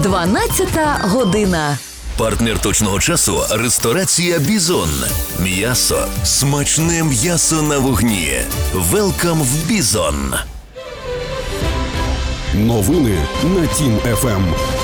12-та година. Партнер точного часу – ресторація «Бізон». М'ясо. Смачне м'ясо на вогні. Велкам в «Бізон». Новини на Тім ФМ.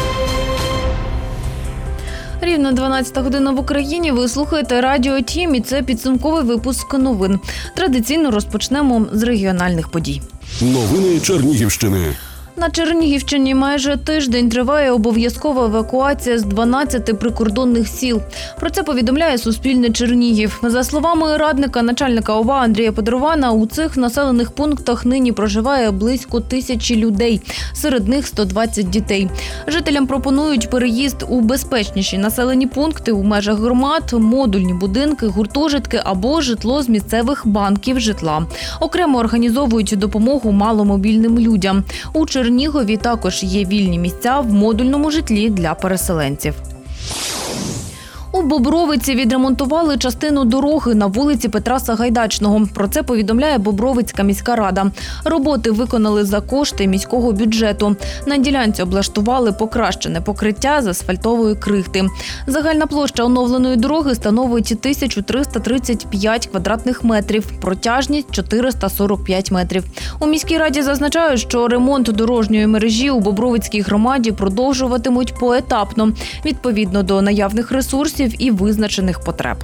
Рівно 12 година в Україні. Ви слухаєте Радіо Тім, і це підсумковий випуск новин. Традиційно розпочнемо з регіональних подій. Новини Чернігівщини. На Чернігівщині майже тиждень триває обов'язкова евакуація з 12 прикордонних сіл. Про це повідомляє Суспільне Чернігів. За словами радника начальника ОВА Андрія Подорована, у цих населених пунктах нині проживає близько 1000 людей, серед них 120 дітей. Жителям пропонують переїзд у безпечніші населені пункти у межах громад, модульні будинки, гуртожитки або житло з місцевих банків житла. Окремо організовують допомогу маломобільним людям. У Чернігові також є вільні місця в модульному житлі для переселенців. У Бобровиці відремонтували частину дороги на вулиці Петра Сагайдачного. Про це повідомляє Бобровицька міська рада. Роботи виконали за кошти міського бюджету. На ділянці облаштували покращене покриття з асфальтової крихти. Загальна площа оновленої дороги становить 1335 квадратних метрів, протяжність 445 метрів. У міській раді зазначають, що ремонт дорожньої мережі у Бобровицькій громаді продовжуватимуть поетапно, відповідно до наявних ресурсів і визначених потреб.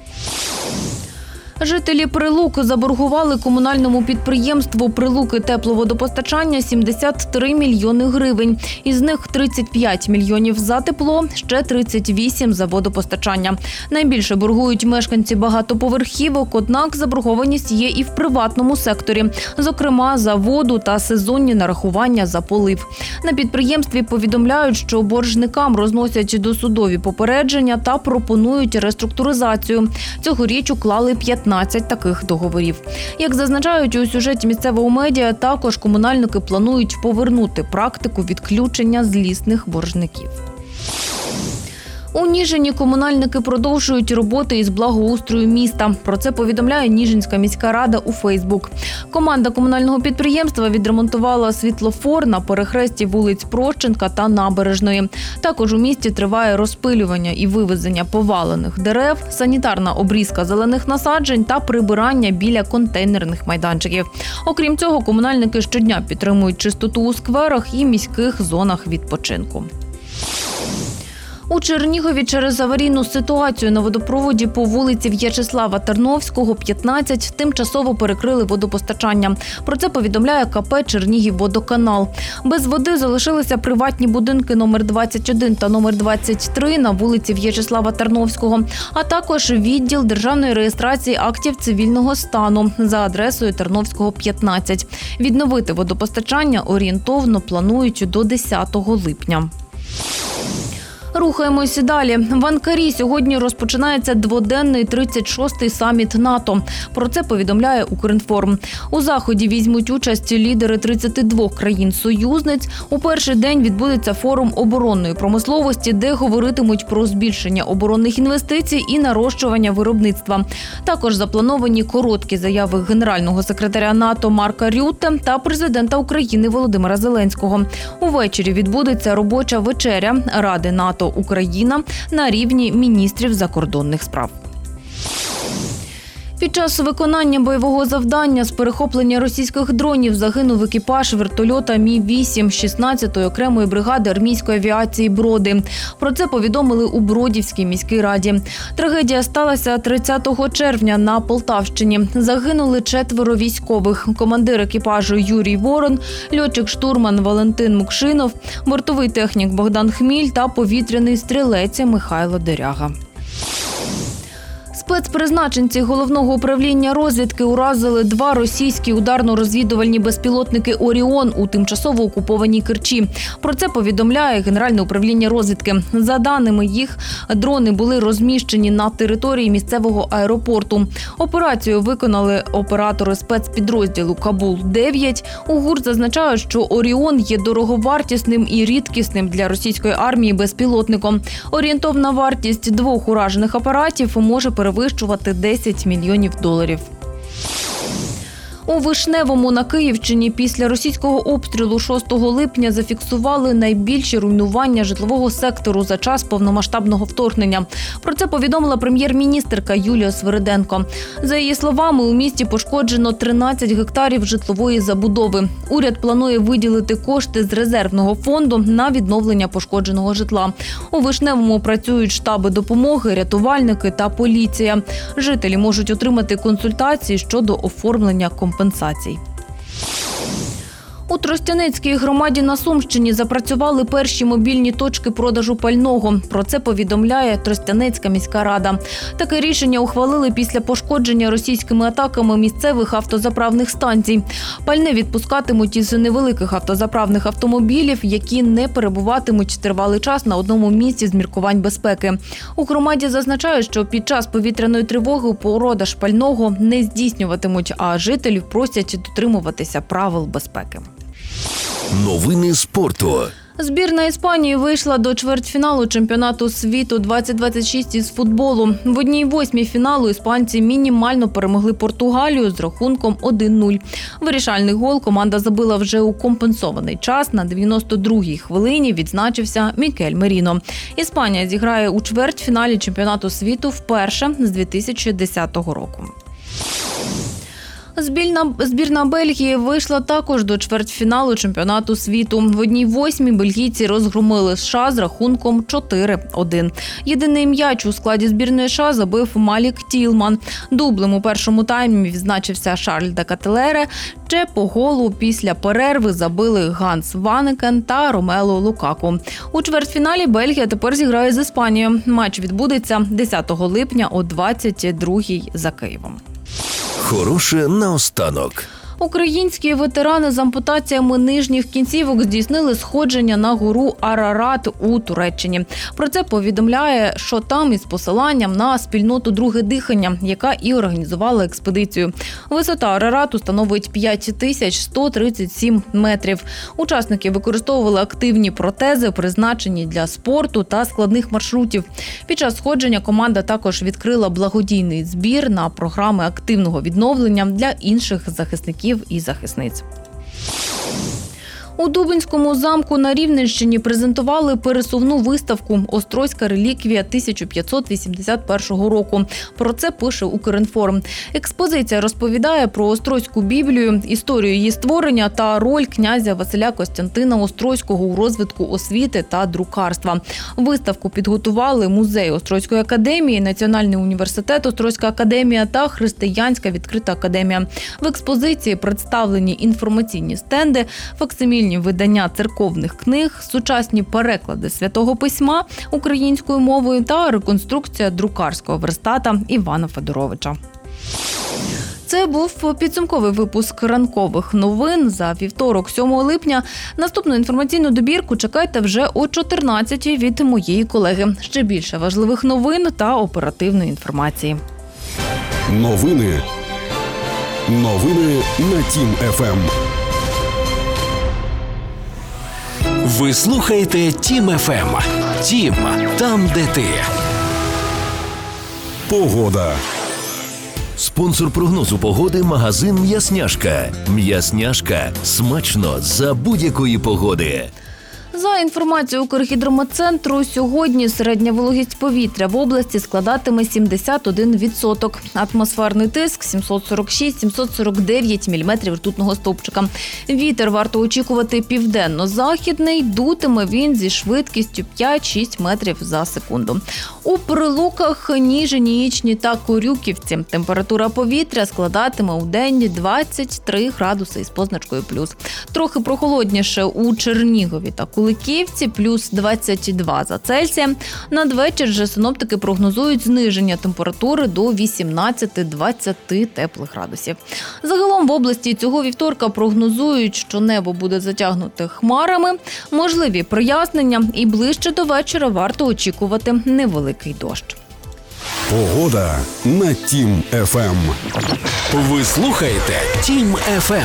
Жителі Прилук заборгували комунальному підприємству «Прилуки тепловодопостачання» 73 мільйони гривень. Із них 35 мільйонів за тепло, ще 38 за водопостачання. Найбільше боргують мешканці багатоповерхівок, однак заборгованість є і в приватному секторі, зокрема за воду та сезонні нарахування за полив. На підприємстві повідомляють, що боржникам розносять досудові попередження та пропонують реструктуризацію. Цьогоріч уклали 15 таких договорів. Як зазначають у сюжеті місцевого медіа, також комунальники планують повернути практику відключення злісних боржників. У Ніжині комунальники продовжують роботи із благоустрою міста. Про це повідомляє Ніжинська міська рада у Фейсбук. Команда комунального підприємства відремонтувала світлофор на перехресті вулиць Прощенка та Набережної. Також у місті триває розпилювання і вивезення повалених дерев, санітарна обрізка зелених насаджень та прибирання біля контейнерних майданчиків. Окрім цього, комунальники щодня підтримують чистоту у скверах і міських зонах відпочинку. У Чернігові через аварійну ситуацію на водопроводі по вулиці В'ячеслава Тарновського, 15, тимчасово перекрили водопостачання. Про це повідомляє КП «Чернігівводоканал». Без води залишилися приватні будинки номер 21 та номер 23 на вулиці В'ячеслава Тарновського, а також відділ державної реєстрації актів цивільного стану за адресою Тарновського, 15. Відновити водопостачання орієнтовно планують до 10 липня. Рухаємося далі. В Анкарі сьогодні розпочинається дводенний 36-й саміт НАТО. Про це повідомляє Укрінформ. У заході візьмуть участь лідери 32 країн-союзниць. У перший день відбудеться форум оборонної промисловості, де говоритимуть про збільшення оборонних інвестицій і нарощування виробництва. Також заплановані короткі заяви генерального секретаря НАТО Марка Рютте та президента України Володимира Зеленського. Увечері відбудеться робоча вечеря Ради НАТО Україна на рівні міністрів закордонних справ. Під час виконання бойового завдання з перехоплення російських дронів загинув екіпаж вертольота Мі-8 16-ї окремої бригади армійської авіації «Броди». Про це повідомили у Бродівській міській раді. Трагедія сталася 30 червня на Полтавщині. Загинули 4 військових. Командир екіпажу Юрій Ворон, льотчик-штурман Валентин Мукшинов, бортовий технік Богдан Хміль та повітряний стрілець Михайло Деряга. Спецпризначенці Головного управління розвідки уразили 2 російські ударно-розвідувальні безпілотники «Оріон» у тимчасово окупованій Керчі. Про це повідомляє Генеральне управління розвідки. За даними їх, дрони були розміщені на території місцевого аеропорту. Операцію виконали оператори спецпідрозділу «Кабул-9». У ГУР зазначають, що «Оріон» є дороговартісним і рідкісним для російської армії безпілотником. Орієнтовна вартість 2 уражених апаратів може перевищувати $10 мільйонів. У Вишневому на Київщині після російського обстрілу 6 липня зафіксували найбільші руйнування житлового сектору за час повномасштабного вторгнення. Про це повідомила прем'єр-міністерка Юлія Свириденко. За її словами, у місті пошкоджено 13 гектарів житлової забудови. Уряд планує виділити кошти з резервного фонду на відновлення пошкодженого житла. У Вишневому працюють штаби допомоги, рятувальники та поліція. Жителі можуть отримати консультації щодо оформлення компенсацій. У Тростянецькій громаді на Сумщині запрацювали перші мобільні точки продажу пального. Про це повідомляє Тростянецька міська рада. Таке рішення ухвалили після пошкодження російськими атаками місцевих автозаправних станцій. Пальне відпускатимуть із невеликих автозаправних автомобілів, які не перебуватимуть тривалий час на одному місці з міркувань безпеки. У громаді зазначають, що під час повітряної тривоги продаж пального не здійснюватимуть, а жителів просять дотримуватися правил безпеки. Новини спорту. Збірна Іспанії вийшла до чвертьфіналу чемпіонату світу 2026 із футболу. В 1/8 фіналу іспанці мінімально перемогли Португалію з рахунком 1-0. Вирішальний гол команда забила вже у компенсований час. На 92-й хвилині відзначився Мікель Меріно. Іспанія зіграє у чвертьфіналі чемпіонату світу вперше з 2010 року. Збірна Бельгії вийшла також до чвертьфіналу чемпіонату світу. В 1/8 бельгійці розгромили США з рахунком 4-1. Єдиний м'яч у складі збірної США забив Малік Тілман. Дублем у першому таймі відзначився Шарль де Кетелере. Ще по голу після перерви забили Ганс Ванекен та Ромело Лукаку. У чвертьфіналі Бельгія тепер зіграє з Іспанією. Матч відбудеться 10 липня о 22-й за Києвом. Хороше наостанок. Українські ветерани з ампутаціями нижніх кінцівок здійснили сходження на гору Арарат у Туреччині. Про це повідомляє Шотам із посиланням на спільноту «Друге дихання», яка і організувала експедицію. Висота Арарату становить 5137 метрів. Учасники використовували активні протези, призначені для спорту та складних маршрутів. Під час сходження команда також відкрила благодійний збір на програми активного відновлення для інших захисників і захисниць. У Дубинському замку на Рівненщині презентували пересувну виставку «Острозька реліквія 1581 року». Про це пише Укрінформ. Експозиція розповідає про Острозьку Біблію, історію її створення та роль князя Василя Костянтина Острозького у розвитку освіти та друкарства. Виставку підготували Музей Острозької академії, Національний університет Острозька академія та Християнська відкрита академія. В експозиції представлені інформаційні стенди, факсимільні видання церковних книг, сучасні переклади Святого Письма українською мовою та реконструкція друкарського верстата Івана Федоровича. Це був підсумковий випуск ранкових новин за вівторок, 7 липня. Наступну інформаційну добірку чекайте вже о 14-й від моєї колеги. Ще більше важливих новин та оперативної інформації. Новини на Тім ФМ. Ви слухаєте Тім ФМ. Тім – там, де ти. Погода. Спонсор прогнозу погоди – магазин «М'ясняшка». «М'ясняшка» – смачно за будь-якої погоди. За інформацією Укргідрометцентру, сьогодні середня вологість повітря в області складатиме 71%. Атмосферний тиск – 746-749 міліметрів ртутного стовпчика. Вітер варто очікувати південно-західний, дутиме він зі швидкістю 5-6 метрів за секунду. У Прилуках, Ніжині, Ічні та Корюківці температура повітря складатиме у день 23 градуси із позначкою плюс. Трохи прохолодніше у Чернігові та Куликівці – плюс 22 за Цельсієм. Надвечір же синоптики прогнозують зниження температури до 18-20 теплих градусів. Загалом в області цього вівторка прогнозують, що небо буде затягнуте хмарами, можливі прояснення і ближче до вечора варто очікувати невеликий дощ. Погода на Тім ФМ. Ви слухаєте Тім ФМ.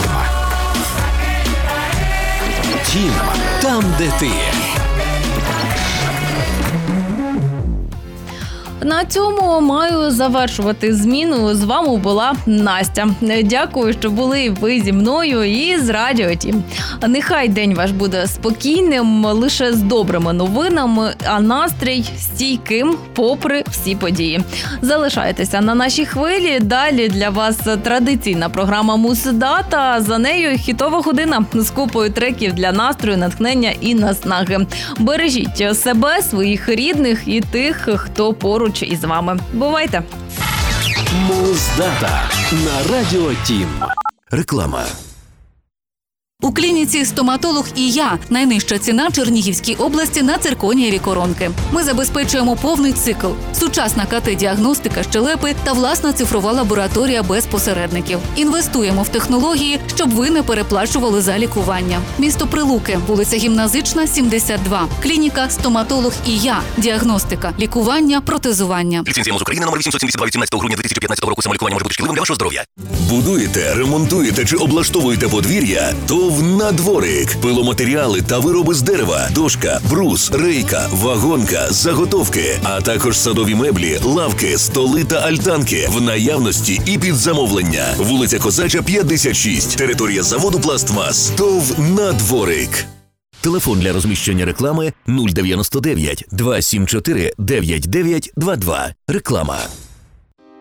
Тім – там, де ти. На цьому маю завершувати зміну. З вами була Настя. Дякую, що були ви зі мною і з Радіо Тім. Нехай день ваш буде спокійним, лише з добрими новинами, а настрій стійким попри всі події. Залишайтеся на нашій хвилі. Далі для вас традиційна програма «Мусдата», за нею хітова година з купою треків для настрою, натхнення і наснаги. Бережіть себе, своїх рідних і тих, хто поруч із вами. Бувайте! Муздата на Радіо Тім. Реклама. У клініці «Стоматолог і я» найнижча ціна в Чернігівській області на цирконієві коронки. Ми забезпечуємо повний цикл, сучасна КТ-діагностика щелепи та власна цифрова лабораторія без посередників. Інвестуємо в технології, щоб ви не переплачували за лікування. Місто Прилуки, вулиця Гімназична, 72. Клініка «Стоматолог і я». Діагностика, лікування, протезування. Ліцензія МОЗ України номер 872 від 17 грудня 2015 року. Самолікування може бути шкідливим для вашого здоров'я. Будуєте, ремонтуєте чи облаштовуєте подвір'я? ТОВ «Надворик». Пиломатеріали та вироби з дерева, дошка, брус, рейка, вагонка, заготовки, а також садові меблі, лавки, столи та альтанки в наявності і під замовлення. Вулиця Козача, 56. Територія заводу «Пластмас». ТОВ «Надворик». Телефон для розміщення реклами 099 274 9922. Реклама.